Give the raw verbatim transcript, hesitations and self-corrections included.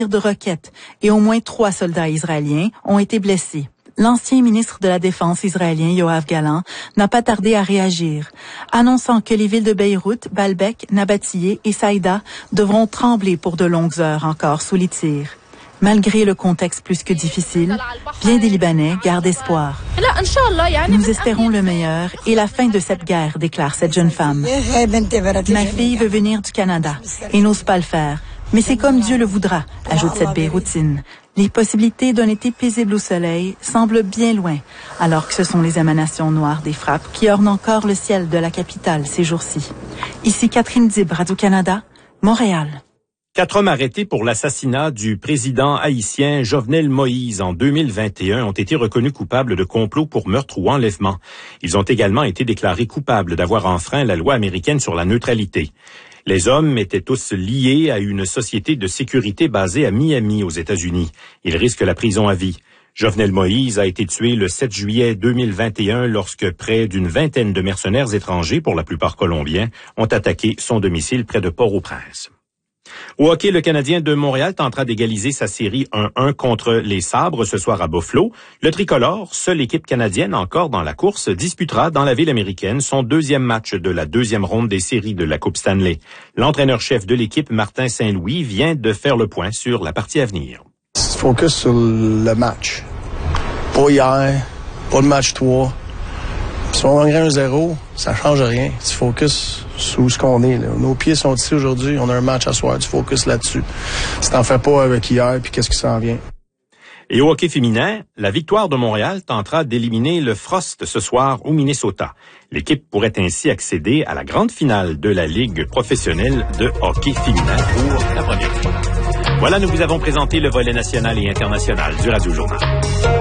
de roquettes et au moins trois soldats israéliens ont été blessés. L'ancien ministre de la Défense israélien, Yoav Gallant, n'a pas tardé à réagir, annonçant que les villes de Beyrouth, Baalbek, Nabatiyeh et Saïda devront trembler pour de longues heures encore sous les tirs. Malgré le contexte plus que difficile, bien des Libanais gardent espoir. Nous espérons le meilleur et la fin de cette guerre, déclare cette jeune femme. Ma fille veut venir du Canada et n'ose pas le faire. Mais c'est comme Dieu le voudra, ajoute cette Beyrouthine. Les possibilités d'un été paisible au soleil semblent bien loin, alors que ce sont les émanations noires des frappes qui ornent encore le ciel de la capitale ces jours-ci. Ici Catherine Dib, Radio-Canada, Montréal. Quatre hommes arrêtés pour l'assassinat du président haïtien Jovenel Moïse en deux mille vingt et un ont été reconnus coupables de complot pour meurtre ou enlèvement. Ils ont également été déclarés coupables d'avoir enfreint la loi américaine sur la neutralité. Les hommes étaient tous liés à une société de sécurité basée à Miami, aux États-Unis. Ils risquent la prison à vie. Jovenel Moïse a été tué le sept juillet deux mille vingt et un lorsque près d'une vingtaine de mercenaires étrangers, pour la plupart colombiens, ont attaqué son domicile près de Port-au-Prince. Au hockey, le Canadien de Montréal tentera d'égaliser sa série un un contre les Sabres ce soir à Buffalo. Le tricolore, seule équipe canadienne encore dans la course, disputera dans la ville américaine son deuxième match de la deuxième ronde des séries de la Coupe Stanley. L'entraîneur-chef de l'équipe, Martin Saint-Louis, vient de faire le point sur la partie à venir. Focus sur le match. Pas hier, pas le match trois. Si on gagne un zéro, ça change rien. Tu focus sur ce qu'on est. Là. Nos pieds sont ici aujourd'hui. On a un match à soir. Tu focus là-dessus. Si t'en fais pas avec hier, puis qu'est-ce qui s'en vient. Et au hockey féminin, la victoire de Montréal tentera d'éliminer le Frost ce soir au Minnesota. L'équipe pourrait ainsi accéder à la grande finale de la Ligue professionnelle de hockey féminin pour la première fois. Voilà, nous vous avons présenté le volet national et international du Radio Journal.